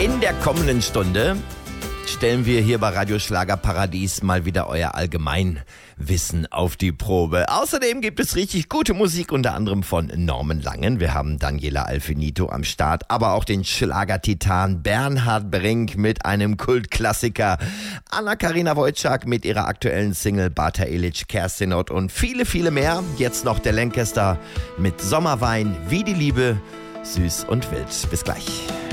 In der kommenden Stunde stellen wir hier bei Radio Schlager Paradies mal wieder euer Allgemeinwissen auf die Probe. Außerdem gibt es richtig gute Musik, unter anderem von Norman Langen. Wir haben Daniela Alfinito am Start, aber auch den Schlagertitan Bernhard Brink mit einem Kultklassiker, Anna-Karina Wojcik mit ihrer aktuellen Single Bata Ilic, Kerstinot und viele, viele mehr. Jetzt noch der Lancaster mit Sommerwein, wie die Liebe, süß und wild. Bis gleich.